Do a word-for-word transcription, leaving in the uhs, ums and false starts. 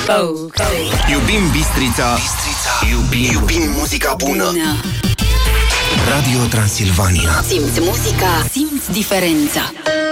Go! Iubim Bistrița, Bistrița. Iubim, iubim muzica bună. bună Radio Transilvania. Simți muzica, simți diferența.